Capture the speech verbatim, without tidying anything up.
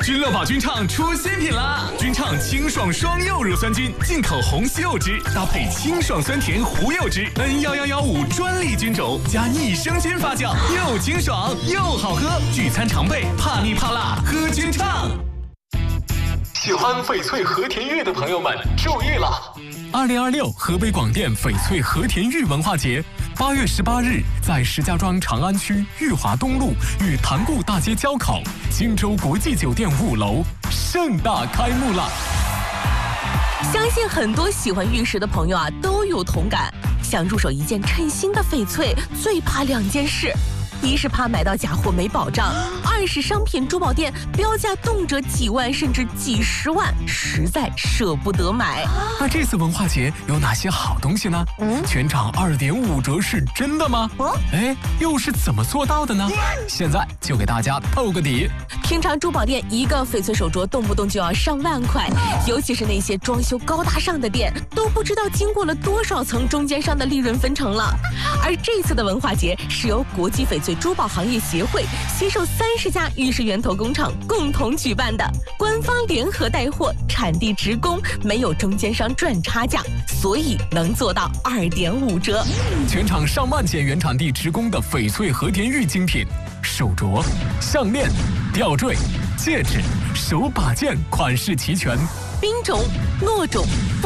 君乐宝君畅出新品啦！君畅清爽双柚乳酸菌，进口红西柚汁，搭配清爽酸甜胡柚汁 ，N 一一一五专利菌种加益生菌发酵，又清爽又好喝，聚餐常备，怕腻怕辣喝君畅。喜欢翡翠和田玉的朋友们注意了！二零二六河北广电翡翠和田玉文化节，八月十八日在石家庄长安区裕华东路与塘沽大街交口荆州国际酒店五楼盛大开幕了。 相信很多喜欢玉石的朋友啊都有同感，想入手一件称心的翡翠，最怕两件事。一是怕买到假货没保障，二是商品珠宝店标价动辄几万甚至几十万，实在舍不得买。 那这次文化节有哪些好东西呢？嗯，全场二点五折是真的吗？哦，哎，又是怎么做到的呢？现在就给大家透个底。 平常珠宝店一个翡翠手镯动不动就要上万块，尤其是那些装修高大上的店，都不知道经过了多少层中间商的利润分成了。而这次的文化节是由国际翡翠珠宝行业协会携手三十家玉石源头工厂共同举办的，官方联合带货，产地直供，没有中间商赚差价，所以能做到二点五折。 全场上万件原产地直供的翡翠和田玉精品，手镯、项链、吊坠、戒指、手把件款式齐全， 冰种、糯种。